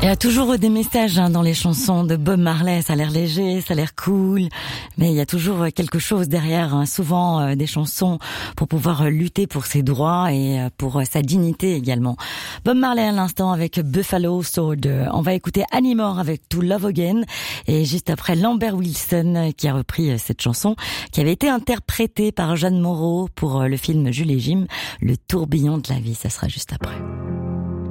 Il y a toujours des messages dans les chansons de Bob Marley. Ça a l'air léger, ça a l'air cool, mais il y a toujours quelque chose derrière. Souvent des chansons pour pouvoir lutter pour ses droits et pour sa dignité également. Bob Marley à l'instant avec Buffalo Sword. On va écouter Annie Moore avec To Love Again et juste après Lambert Wilson qui a repris cette chanson qui avait été interprétée par Jeanne Moreau pour le film Jules et Jim, Le tourbillon de la vie. Ça sera juste après.